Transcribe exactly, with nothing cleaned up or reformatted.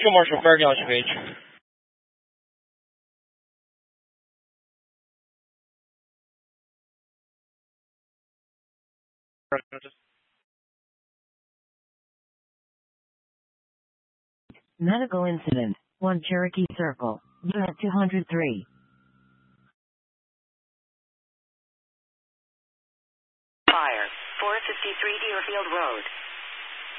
Marshall, Fair Galaxy Page. Medical incident. one Cherokee Circle. Unit two hundred three. Fire. four fifty-three Deerfield Road.